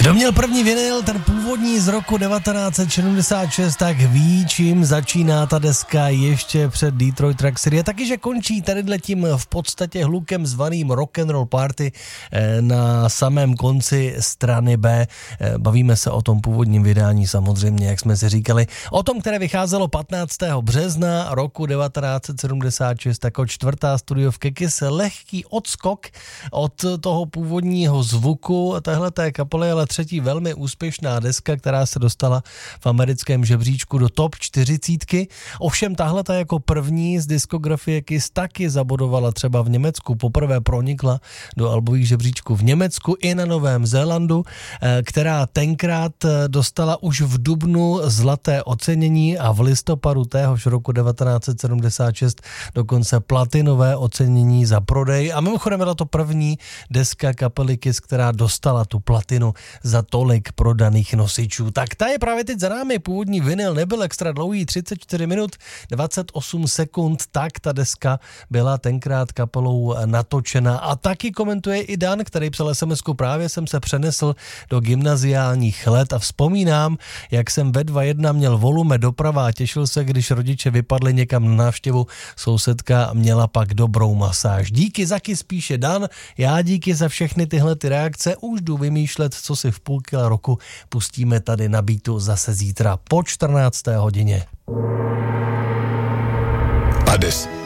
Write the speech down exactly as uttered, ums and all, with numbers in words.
Kdo měl první vinyl, ten původní z roku devatenáct set sedmdesát šest, tak ví, čím začíná ta deska ještě před Detroit Track City. A taky, že končí tadyhle tím v podstatě hlukem zvaným Rock and Roll Party na samém konci strany B. Bavíme se o tom původním vydání samozřejmě, jak jsme si říkali. O tom, které vycházelo patnáctého března roku devatenáct set sedmdesát šest jako čtvrtá studiovka Kiss. Lehký odskok od toho původního zvuku téhleté kapely, ale třetí velmi úspěšná deska, která se dostala v americkém žebříčku do top čtyřicítky. Ovšem tahle ta jako první z diskografie Kiss taky zabodovala třeba v Německu. Poprvé pronikla do albových žebříčků v Německu i na Novém Zélandu, která tenkrát dostala už v dubnu zlaté ocenění a v listopadu téhož roku devatenáct set sedmdesát šest dokonce platinové ocenění za prodej. A mimochodem byla to první deska kapely Kiss, která dostala tu platinu za tolik prodaných nosičů. Tak ta je právě teď za námi. Původní vinyl nebyl extra dlouhý, třicet čtyři minut, dvacet osm sekund, tak ta deska byla tenkrát kapelou natočena. A taky komentuje i Dan, který psal es em esku, právě jsem se přenesl do gymnaziálních let a vzpomínám, jak jsem ve dva jedna měl volume doprava a těšil se, když rodiče vypadli někam na návštěvu, sousedka měla pak dobrou masáž. Díky za Kiss, píše Dan, já díky za všechny tyhle ty reakce už jdu vymýšlet, co si v půlky roku pustíme tady na Beatu zase zítra po čtrnácté hodině. Ades.